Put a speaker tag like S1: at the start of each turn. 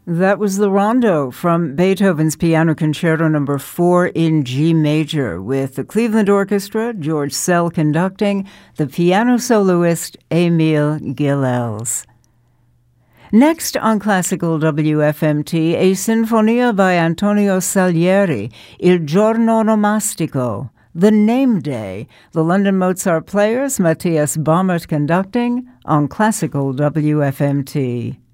S1: That was the Rondo from Beethoven's Piano Concerto No. 4 in G major, with the Cleveland Orchestra, George Szell conducting, the piano soloist Émile Gilels. Next on Classical WFMT, a sinfonia by Antonio Salieri, Il Giorno Nomastico, The Name Day, the London Mozart Players, Matthias Baumert conducting, on Classical WFMT.